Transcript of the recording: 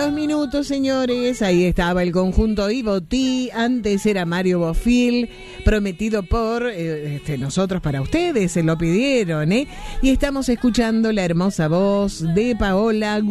22 minutos, señores. Ahí estaba el conjunto Ibotí. Antes era Mario Bofil, prometido por nosotros para ustedes. Se lo pidieron, ¿eh? Y estamos escuchando la hermosa voz de Paola